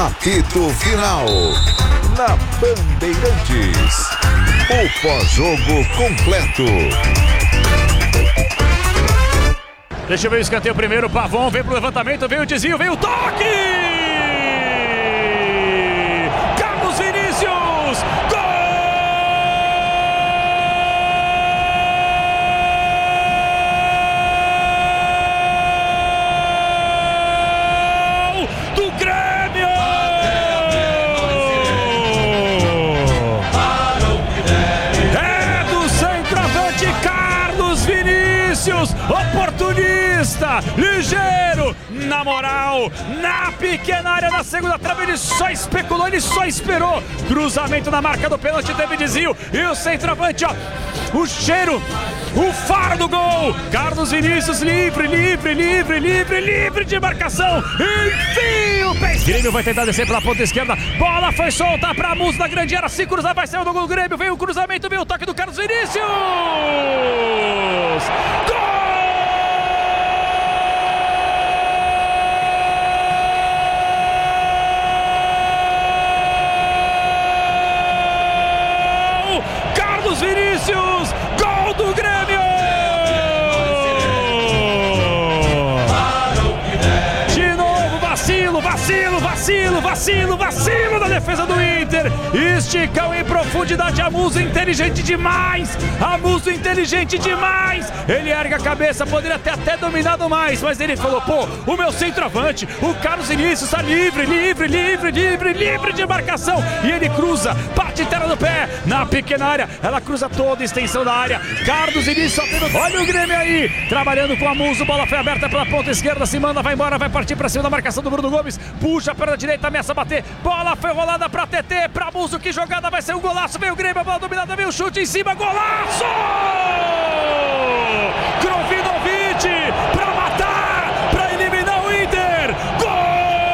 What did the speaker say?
Apito Final. Na Bandeirantes. O pós-jogo completo. Deixa eu ver o escanteio primeiro. Pavon vem pro levantamento, veio o desvio, veio o toque! Carlos Vinícius! Gol do Grêmio! É do centroavante Carlos Vinícius, oportunista, ligeiro, na moral, na pequena área da segunda trave, ele só especulou, ele só esperou. Cruzamento na marca do pênalti, teve desvio e o centroavante, ó, o cheiro, o faro do gol. Carlos Vinícius livre de marcação. Enfim, o Grêmio vai tentar descer pela ponta esquerda. Bola foi solta para Musso da grande área. Se cruzar, vai sair o gol do Grêmio. Veio o cruzamento, veio o toque do Carlos Vinícius. Gol! Carlos Vinícius, gol do Grêmio! De novo, vacilo da defesa do Inter. Esticão em profundidade, Musso inteligente demais. Ele ergue a cabeça, poderia ter até dominado mais, mas ele falou, pô, o meu centroavante, o Carlos Vinícius está livre de marcação. E ele cruza, parte inteira do pé, na pequena área, ela cruza toda a extensão da área. Carlos Vinícius, olha o Grêmio aí, trabalhando com a Musso, bola foi aberta pela ponta esquerda, se manda, vai embora, vai partir para cima da marcação do Bruno Gomes, puxa a perna direita, ameaça bater, bola foi rolada para TT, para Musso, que jogada, vai ser um golaço, veio o Grêmio, a bola dominada, veio o chute em cima, golaço!